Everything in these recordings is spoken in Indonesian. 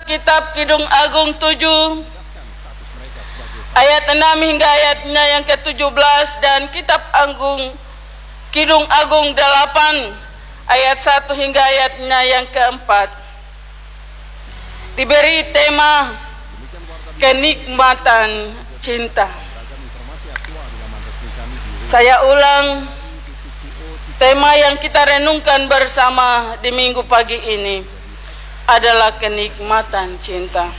Kitab Kidung Agung 7 ayat 6 hingga ayatnya yang ke-17 dan Kitab Kidung Agung 8 ayat 1 hingga ayatnya yang ke-4 diberi tema kenikmatan cinta. Saya ulang, tema yang kita renungkan bersama di minggu pagi ini adalah kenikmatan cinta.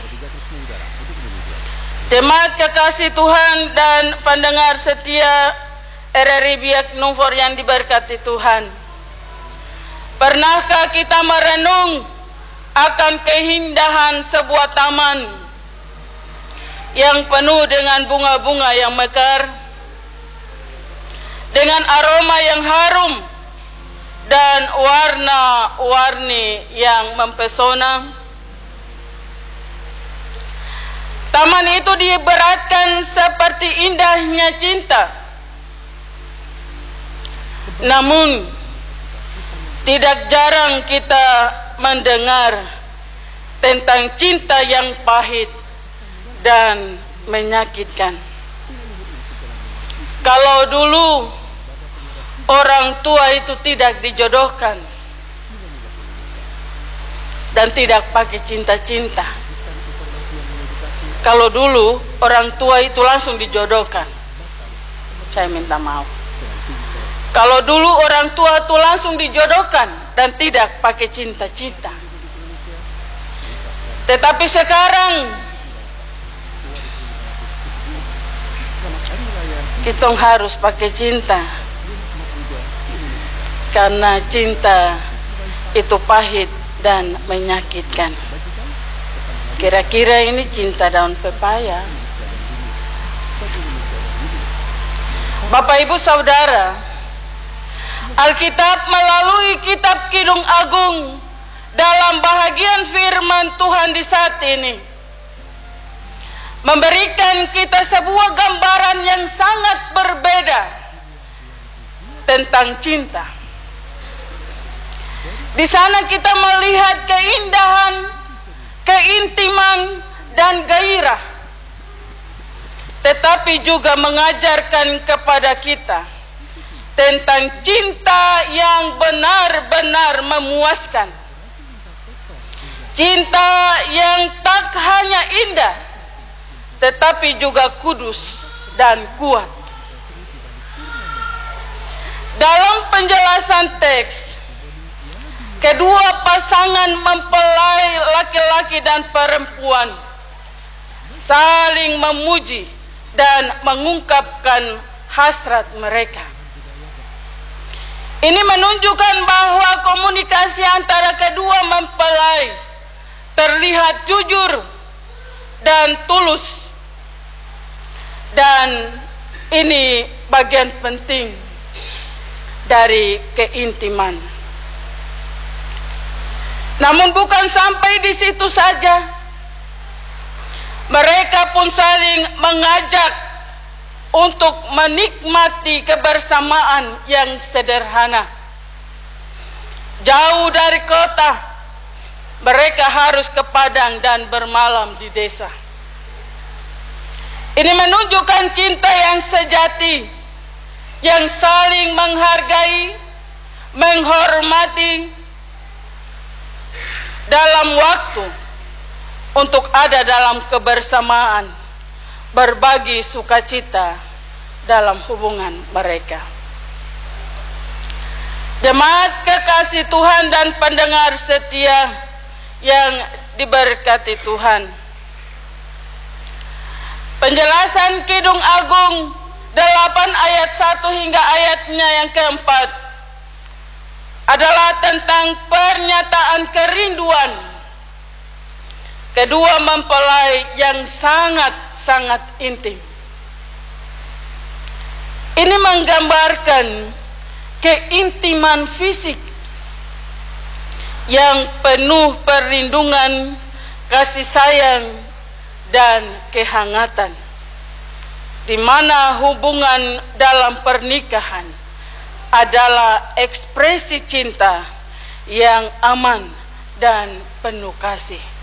Jemaat kekasih Tuhan dan pendengar setia RRI Biak Numfor yang diberkati Tuhan, pernahkah kita merenung akan keindahan sebuah taman yang penuh dengan bunga-bunga yang mekar, dengan aroma yang harum dan warna-warni yang mempesona? Taman itu diibaratkan seperti indahnya cinta. Namun tidak jarang kita mendengar tentang cinta yang pahit dan menyakitkan. Kalau dulu orang tua itu tidak dijodohkan dan tidak pakai cinta-cinta. Kalau dulu orang tua itu langsung dijodohkan. Saya minta maaf. Kalau dulu orang tua itu langsung dijodohkan dan tidak pakai cinta-cinta. Tetapi sekarang kita harus pakai cinta, karena cinta itu pahit dan menyakitkan. Kira-kira ini cinta daun pepaya. Bapak Ibu Saudara, Alkitab melalui Kitab Kidung Agung dalam bahagian firman Tuhan di saat ini memberikan kita sebuah gambaran yang sangat berbeda tentang cinta. Di sana kita melihat keindahan, keintiman, dan gairah, tetapi juga mengajarkan kepada kita tentang cinta yang benar-benar memuaskan. Cinta yang tak hanya indah, tetapi juga kudus dan kuat. Dalam penjelasan teks, kedua pasangan mempelai laki-laki dan perempuan saling memuji dan mengungkapkan hasrat mereka. Ini menunjukkan bahwa komunikasi antara kedua mempelai terlihat jujur dan tulus. Dan ini bagian penting dari keintiman. Namun bukan sampai di situ saja. Mereka pun saling mengajak untuk menikmati kebersamaan yang sederhana. Jauh dari kota, mereka harus ke padang dan bermalam di desa. Ini menunjukkan cinta yang sejati, yang saling menghargai, menghormati dalam waktu untuk ada dalam kebersamaan, berbagi sukacita dalam hubungan mereka. Jemaat kekasih Tuhan dan pendengar setia yang diberkati Tuhan, penjelasan Kidung Agung 8 ayat 1 hingga ayatnya yang ke-4 adalah tentang pernyataan kerinduan kedua mempelai yang sangat-sangat intim. Ini menggambarkan keintiman fisik yang penuh perlindungan, kasih sayang, dan kehangatan, di mana hubungan dalam pernikahan adalah ekspresi cinta yang aman dan penuh kasih.